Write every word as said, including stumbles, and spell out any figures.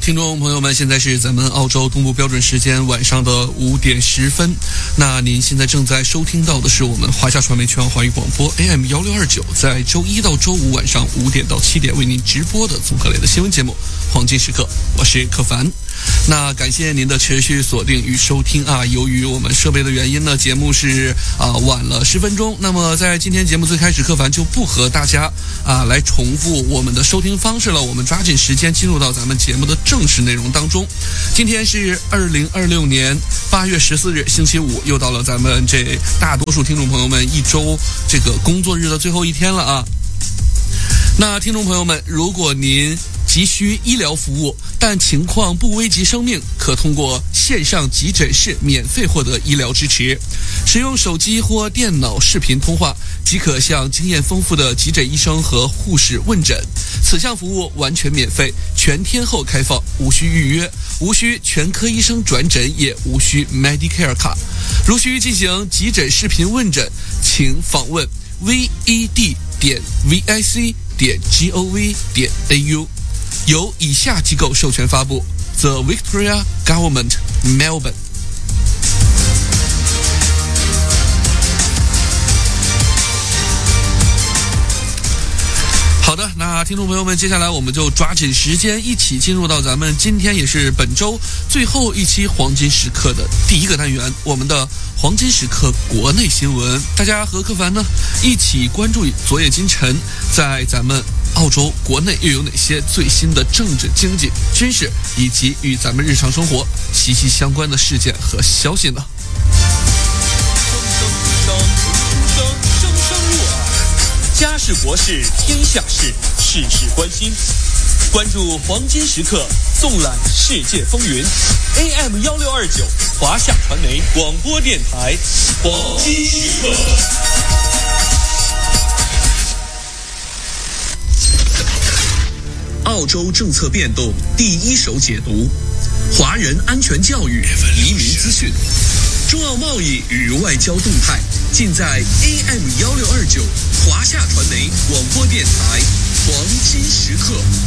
听众朋友们，现在是咱们澳洲东部标准时间晚上的五点十分。那您现在正在收听到的是我们华夏传媒全网华语广播 A M 幺六二九，在周一到周五晚上五点到七点为您直播的综合类的新闻节目《黄金时刻》，我是柯凡。那感谢您的持续锁定与收听啊！由于我们设备的原因呢，节目是啊晚了十分钟。那么在今天节目最开始，柯凡就不和大家啊来重复我们的收听方式了。我们抓紧时间进入到咱们节目的正式内容当中。今天是二零二六年八月十四日，星期五，又到了咱们这大多数听众朋友们一周这个工作日的最后一天了啊。那听众朋友们，如果您急需医疗服务，但情况不危及生命，可通过线上急诊室免费获得医疗支持。使用手机或电脑视频通话，即可向经验丰富的急诊医生和护士问诊。此项服务完全免费，全天候开放，无需预约，无需全科医生转诊，也无需 Medicare 卡。如需进行急诊视频问诊，请访问 v e d 点 v i c 点 gov 点 a u。由以下机构授权发布 ：The Victoria Government, Melbourne。好的，那听众朋友们，接下来我们就抓紧时间一起进入到咱们今天也是本周最后一期黄金时刻的第一个单元，我们的黄金时刻国内新闻。大家和柯凡呢一起关注昨夜今晨在咱们澳洲国内又有哪些最新的政治、经济、军事以及与咱们日常生活息息相关的事件和消息呢？ 家事国事天下事，事事关心。关注黄金时刻，纵览世界风云。A M 幺六二九华夏传媒广播电台，黄金时刻。 澳洲政策变动第一手解读，华人安全教育、移民资讯，中澳贸易与外交动态，尽在 A M 幺六二九华夏传媒广播电台黄金时刻。